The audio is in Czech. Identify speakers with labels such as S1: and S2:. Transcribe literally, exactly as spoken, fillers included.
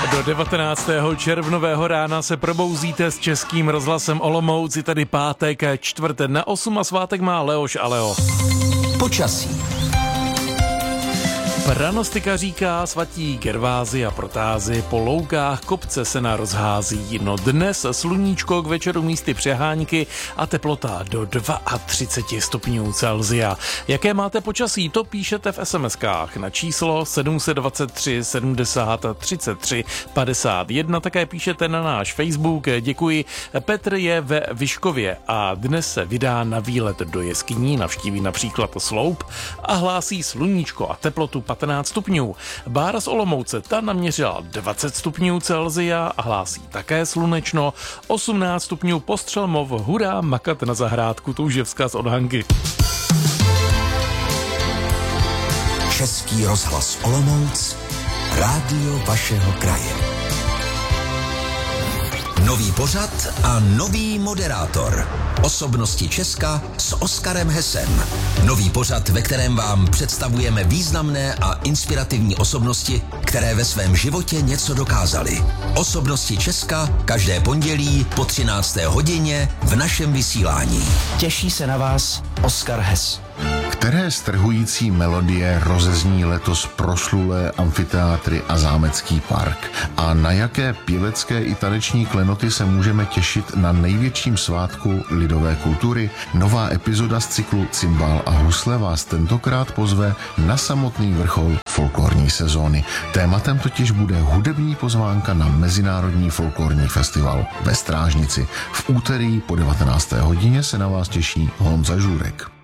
S1: Do devatenáctého červnového rána se probouzíte s Českým rozhlasem Olomouc. Je tady pátek, čtvrt na osm a svátek má Leoš a Leo.
S2: Počasí.
S1: Pranostika říká svatí Gervázy a protázy, po loukách kopce se na rozhází. No dnes sluníčko, k večeru místy přehánky a teplota do třicet dva stupňů Celsia. Jaké máte počasí, to píšete v es em eskách na číslo sedm set dvacet tři sedmdesát třicet tři padesát jedna. Také píšete na náš Facebook. Děkuji. Petr je ve Vyškově a dnes se vydá na výlet do jeskyní, navštíví například Sloup a hlásí sluníčko a teplotu patnáct stupňů. Bára z Olomouce, ta naměřila dvacet stupňů Celsia a hlásí také slunečno. osmnáct stupňů Postřelmov, hurá makat na zahrádku, to už je vzkaz od Hanky.
S2: Český rozhlas Olomouc, rádio vašeho kraje. Nový pořad a nový moderátor. Osobnosti Česka s Oskarem Hesem. Nový pořad, ve kterém vám představujeme významné a inspirativní osobnosti, které ve svém životě něco dokázaly. Osobnosti Česka každé pondělí po třinácté hodině v našem vysílání.
S3: Těší se na vás Oskar Hes.
S4: Které strhující melodie rozezní letos proslulé amfiteátry a zámecký park? A na jaké pěvecké i taneční klenoty se můžeme těšit na největším svátku lidové kultury? Nová epizoda z cyklu Cimbál a husle vás tentokrát pozve na samotný vrchol folklorní sezóny. Tématem totiž bude hudební pozvánka na Mezinárodní folklorní festival ve Strážnici. V úterý po devatenácté hodině se na vás těší Honza Žurek.